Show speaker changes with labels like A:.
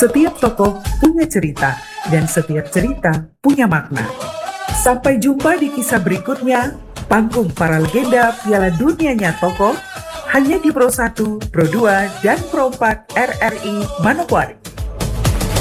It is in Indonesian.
A: Setiap tokoh punya cerita, dan setiap cerita punya makna. Sampai jumpa di kisah berikutnya, panggung para legenda Piala Dunianya Tokoh, hanya di Pro 1, Pro 2, dan Pro 4 RRI Manokwari.